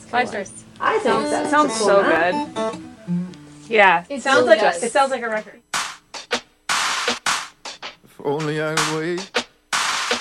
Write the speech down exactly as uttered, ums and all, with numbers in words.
Five stars. I think Sounds, that's sounds a cool so map. good. Yeah, It sounds really like does. it sounds like a record. If only I could wait